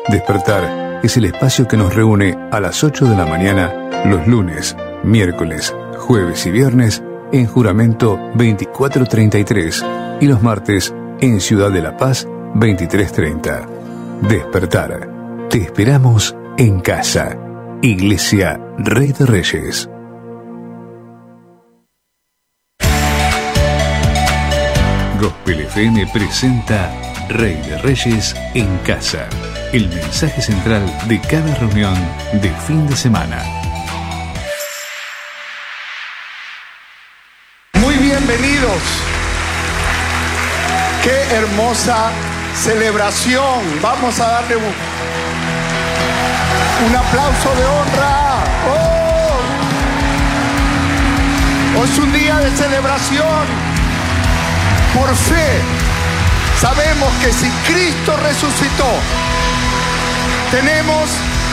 Despertar es el espacio que nos reúne a las 8 de la mañana los lunes, miércoles, jueves y viernes en Juramento 2433 y los martes en Ciudad de La Paz 2330. Despertar. Te esperamos en casa. Iglesia Rey de Reyes. Gospel FM presenta Rey de Reyes en casa. El mensaje central de cada reunión de fin de semana. Muy bienvenidos. Qué hermosa celebración. Vamos a darle un aplauso de honra. Hoy es un día de celebración. Por fe, sabemos que si Cristo resucitó, tenemos,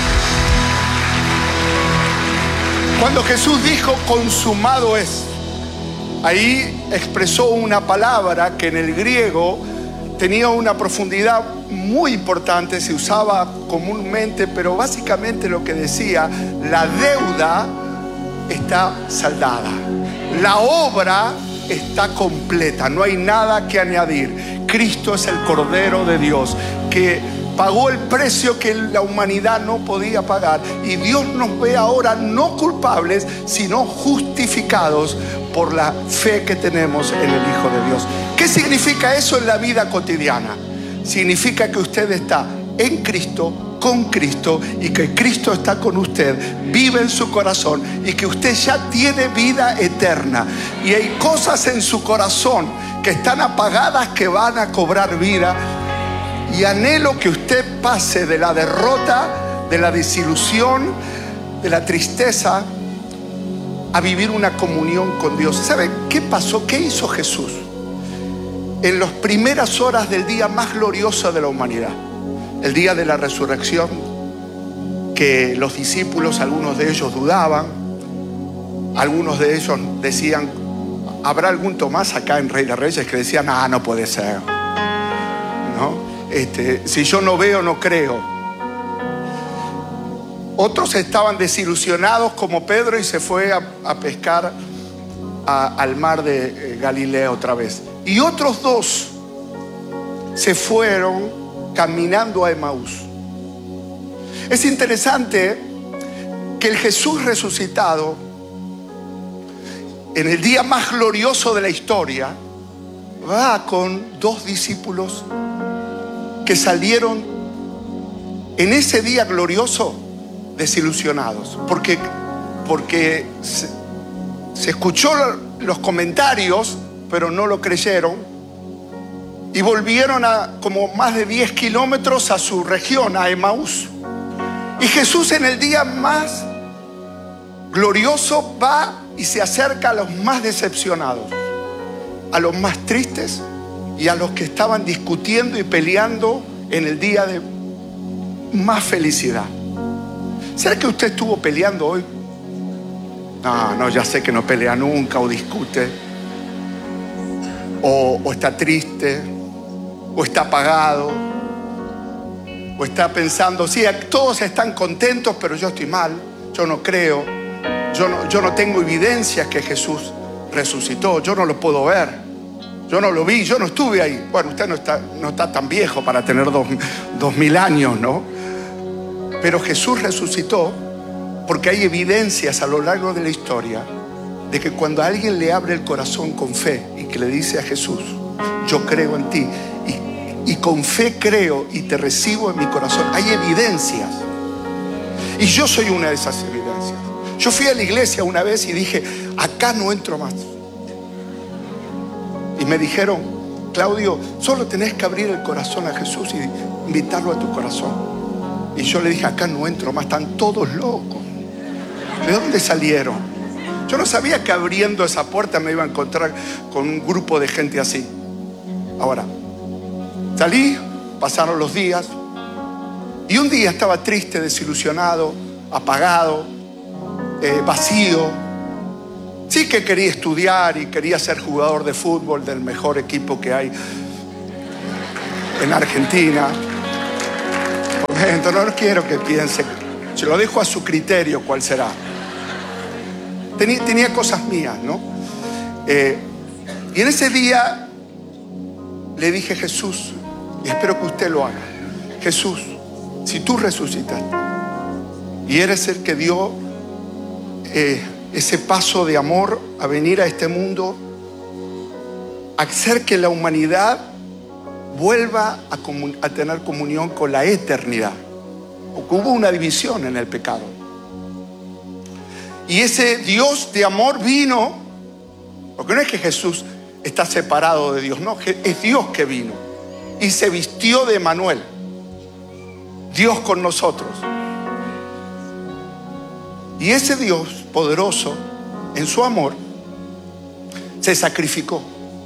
cuando Jesús dijo consumado es, ahí expresó una palabra que en el griego tenía una profundidad muy importante, se usaba comúnmente, pero básicamente lo que decía, la deuda está saldada, la obra está completa, no hay nada que añadir. Cristo es el Cordero de Dios que pagó el precio que la humanidad no podía pagar, y Dios nos ve ahora no culpables, sino justificados por la fe que tenemos en el Hijo de Dios. ¿Qué significa eso en la vida cotidiana? Significa que usted está en Cristo, con Cristo, y que Cristo está con usted, vive en su corazón, y que usted ya tiene vida eterna. Y hay cosas en su corazón que están apagadas que van a cobrar vida. Y anhelo que usted pase de la derrota, de la desilusión, de la tristeza, a vivir una comunión con Dios. ¿Sabe qué pasó? ¿Qué hizo Jesús? En las primeras horas del día más glorioso de la humanidad, el día de la resurrección, que los discípulos, algunos de ellos dudaban, algunos de ellos decían, ¿habrá algún Tomás acá en Rey de Reyes? Que decían, no puede ser, ¿no? Si yo no veo, no creo. Otros estaban desilusionados como Pedro y se fue a pescar al mar de Galilea otra vez. Y otros dos se fueron caminando a Emaús. Es interesante que el Jesús resucitado, en el día más glorioso de la historia, va con dos discípulos que salieron en ese día glorioso desilusionados, porque se escuchó los comentarios, pero no lo creyeron, y volvieron a como más de 10 kilómetros a su región, a Emaús. Y Jesús, en el día más glorioso, va y se acerca a los más decepcionados, a los más tristes y a los que estaban discutiendo y peleando en el día de más felicidad. ¿Será que usted estuvo peleando hoy? No, ya sé que no pelea nunca, o discute, o está triste, o está apagado, o está pensando, sí, todos están contentos, pero yo estoy mal, yo no creo, yo no tengo evidencias que Jesús resucitó, yo no lo puedo ver, yo no lo vi, yo no estuve ahí. Bueno, usted no está tan viejo para tener 2000 años, ¿no? Pero Jesús resucitó porque hay evidencias a lo largo de la historia de que cuando alguien le abre el corazón con fe y que le dice a Jesús, yo creo en ti, y con fe creo y te recibo en mi corazón, hay evidencias. Y yo soy una de esas evidencias. Yo fui a la iglesia una vez y dije, acá no entro más. Y me dijeron, Claudio, solo tenés que abrir el corazón a Jesús y invitarlo a tu corazón. Y yo le dije, acá no entro más, están todos locos. ¿De dónde salieron? Yo no sabía que abriendo esa puerta me iba a encontrar con un grupo de gente así. Ahora, salí, pasaron los días, y un día estaba triste, desilusionado, apagado, vacío. Sí que quería estudiar y quería ser jugador de fútbol del mejor equipo que hay en Argentina. momento, no quiero que piense. Se lo dejo a su criterio cuál será. Tenía cosas mías, ¿no? Y en ese día le dije: Jesús, y espero que usted lo haga, Jesús, si tú resucitaste y eres el que dio ese paso de amor a venir a este mundo, a hacer que la humanidad vuelva a tener comunión con la eternidad, porque hubo una división en el pecado, y ese Dios de amor vino, porque no es que Jesús está separado de Dios, no, es Dios que vino y se vistió de Emanuel, Dios con nosotros. Y ese Dios poderoso, en su amor, se sacrificó.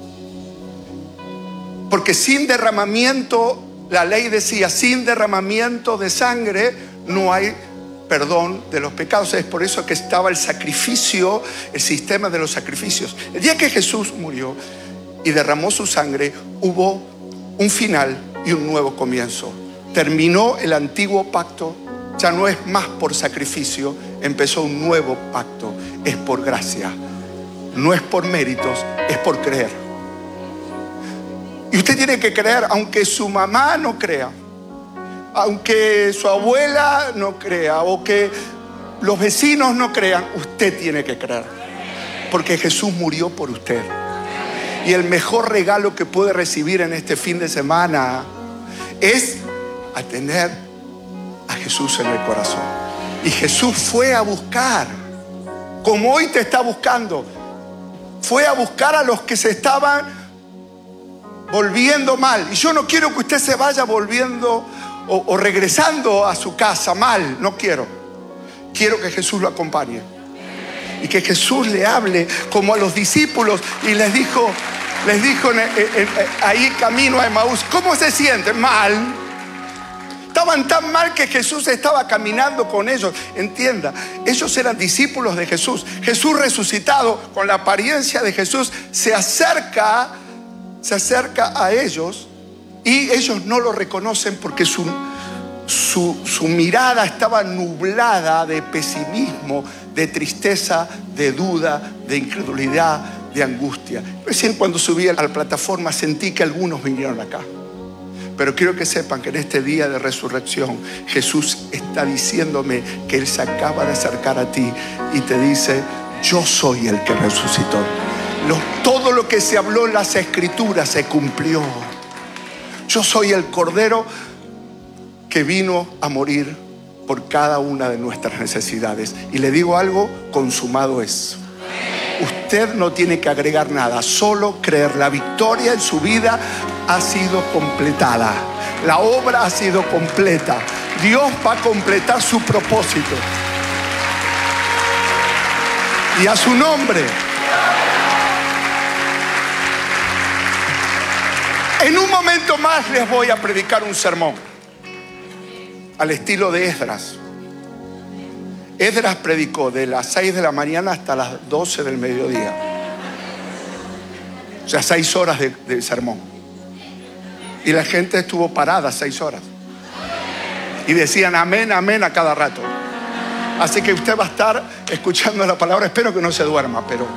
Porque sin derramamiento, la ley decía, sin derramamiento de sangre no hay perdón de los pecados. Es por eso que estaba el sacrificio, el sistema de los sacrificios. El día que Jesús murió y derramó su sangre, hubo un final y un nuevo comienzo. Terminó el antiguo pacto. Ya no es más por sacrificio, empezó un nuevo pacto. Es por gracia, no es por méritos, es por creer. Y usted tiene que creer, aunque su mamá no crea, aunque su abuela no crea, o que los vecinos no crean, usted tiene que creer, porque Jesús murió por usted. Y el mejor regalo que puede recibir en este fin de semana es a tener a Jesús en el corazón. Y Jesús fue a buscar, como hoy te está buscando, fue a buscar a los que se estaban volviendo mal. Y yo no quiero que usted se vaya volviendo o regresando a su casa mal. No quiero. Quiero que Jesús lo acompañe y que Jesús le hable como a los discípulos, y les dijo ahí camino a Emaús: ¿cómo se sienten? Mal. Estaban tan mal que Jesús estaba caminando con ellos. Entienda, ellos eran discípulos de Jesús. Jesús resucitado, con la apariencia de Jesús, se acerca a ellos, y ellos no lo reconocen porque su mirada estaba nublada de pesimismo, de tristeza, de duda, de incredulidad, de angustia. Recién cuando subí a la plataforma sentí que algunos vinieron acá. Pero quiero que sepan que en este día de resurrección Jesús está diciéndome que Él se acaba de acercar a ti y te dice: yo soy el que resucitó. Todo lo que se habló en las Escrituras se cumplió. Yo soy el Cordero que vino a morir por cada una de nuestras necesidades. Y le digo algo: consumado es. Usted no tiene que agregar nada, solo creer. La victoria en su vida ha sido completada. La obra ha sido completa. Dios va a completar su propósito. Y a su nombre. En un momento más les voy a predicar un sermón al estilo de Esdras. Esdras predicó de las 6 de la mañana hasta las 12 del mediodía. O sea, 6 horas de sermón. Y la gente estuvo parada 6 horas. Y decían amén, amén a cada rato. Así que usted va a estar escuchando la palabra. Espero que no se duerma, pero...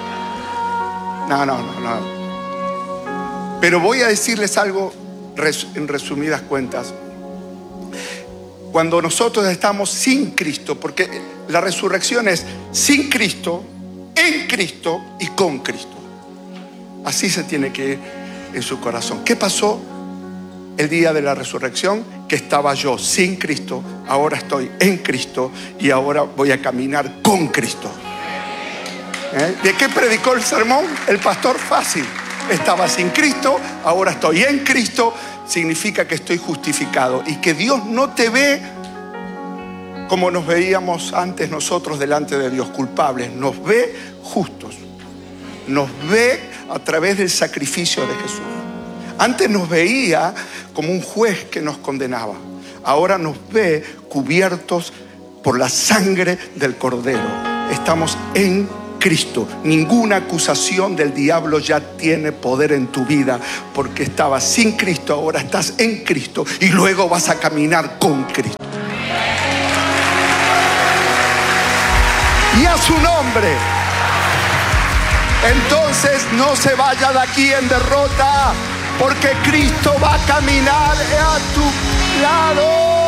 No. Pero voy a decirles algo en resumidas cuentas. Cuando nosotros estamos sin Cristo, porque la resurrección es sin Cristo, en Cristo y con Cristo. Así se tiene que ir en su corazón. ¿Qué pasó el día de la resurrección? Que estaba yo sin Cristo, ahora estoy en Cristo y ahora voy a caminar con Cristo. ¿De qué predicó el sermón? El pastor fácil. Estaba sin Cristo, ahora estoy en Cristo. Significa que estoy justificado y que Dios no te ve como nos veíamos antes nosotros delante de Dios, culpables. Nos ve justos, nos ve a través del sacrificio de Jesús. Antes nos veía como un juez que nos condenaba, ahora nos ve cubiertos por la sangre del Cordero. Estamos en Cristo. Ninguna acusación del diablo ya tiene poder en tu vida, porque estabas sin Cristo, ahora estás en Cristo y luego vas a caminar con Cristo. Y a su nombre. Entonces no se vaya de aquí en derrota, porque Cristo va a caminar a tu lado.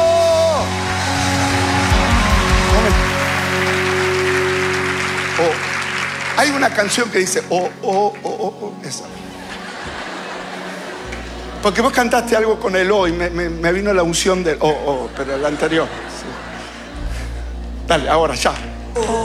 Hay una canción que dice esa. Porque vos cantaste algo con el y me vino la unción del pero el anterior. Sí. Dale, ahora ya.